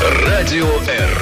Радио Р.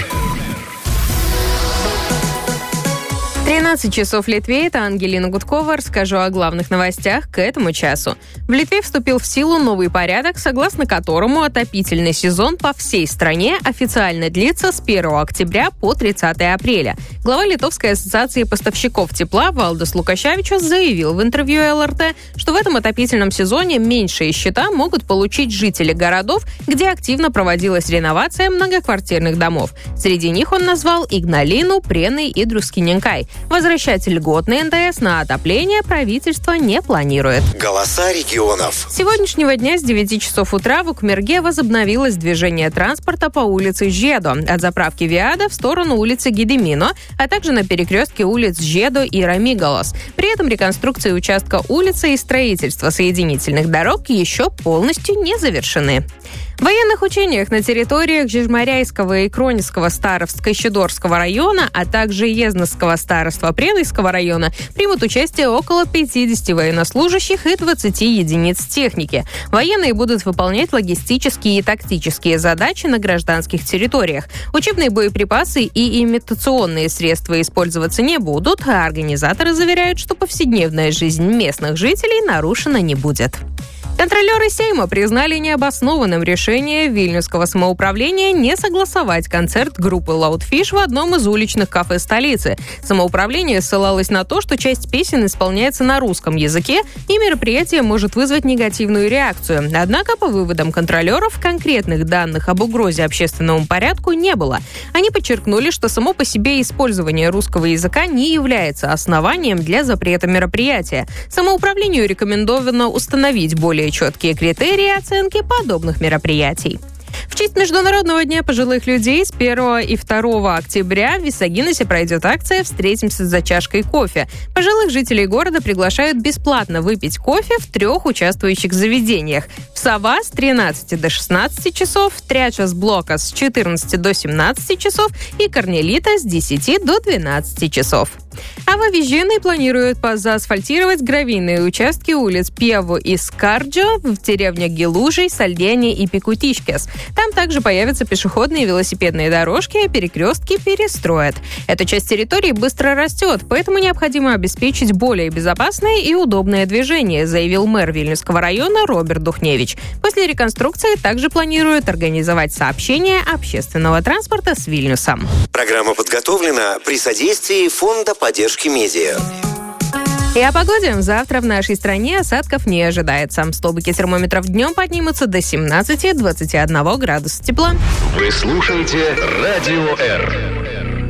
13 часов в Литве. Это Ангелина Гудкова. Расскажу о главных новостях к этому часу. В Литве вступил в силу новый порядок, согласно которому отопительный сезон по всей стране официально длится с 1 октября по 30 апреля. Глава Литовской ассоциации поставщиков тепла Валдис Лукашевичус заявил в интервью ЛРТ, что в этом отопительном сезоне меньшие счета могут получить жители городов, где активно проводилась реновация многоквартирных домов. Среди них он назвал Игналину, Прены и Друскиненкай. Возвращать льготный НДС на отопление правительство не планирует. Голоса регионов. С сегодняшнего дня с 9 часов утра в Укмерге возобновилось движение транспорта по улице Жедо от заправки Виада в сторону улицы Гедемино, а также на перекрестке улиц Жедо и Рамигалос. При этом реконструкция участка улицы и строительство соединительных дорог еще полностью не завершены. В военных учениях на территориях Жижмаряйского и Кронинского староства Щедорского района, а также Езносского староства Пренойского района примут участие около 50 военнослужащих и 20 единиц техники. Военные будут выполнять логистические и тактические задачи на гражданских территориях. Учебные боеприпасы и имитационные средства использоваться не будут, а организаторы заверяют, что повседневная жизнь местных жителей нарушена не будет. Контролеры Сейма признали необоснованным решение Вильнюсского самоуправления не согласовать концерт группы Loudfish в одном из уличных кафе столицы. Самоуправление ссылалось на то, что часть песен исполняется на русском языке, и мероприятие может вызвать негативную реакцию. Однако, по выводам контролеров, конкретных данных об угрозе общественному порядку не было. Они подчеркнули, что само по себе использование русского языка не является основанием для запрета мероприятия. Самоуправлению рекомендовано установить более четкие критерии оценки подобных мероприятий. В честь Международного дня пожилых людей с 1 и 2 октября в Висагиносе пройдет акция «Встретимся за чашкой кофе». Пожилых жителей города приглашают бесплатно выпить кофе в 3 участвующих заведениях. В Сова с 13 до 16 часов, Трячас Блока с 14 до 17 часов и Корнелита с 10 до 12 часов. А в Авиженной планируют заасфальтировать гравийные участки улиц Пьеву и Скарджо в деревнях Гелужей, Сальдене и Пикутишкес. Там также появятся пешеходные и велосипедные дорожки, а перекрестки перестроят. Эта часть территории быстро растет, поэтому необходимо обеспечить более безопасное и удобное движение, заявил мэр Вильнюсского района Роберт Духневич. После реконструкции также планируют организовать сообщение общественного транспорта с Вильнюсом. Программа подготовлена при содействии Фонда поддержки медиа. И о погоде. Завтра в нашей стране осадков не ожидается. Столбики термометров днем поднимутся до 17-21 градуса тепла. Вы слушаете Радио Р.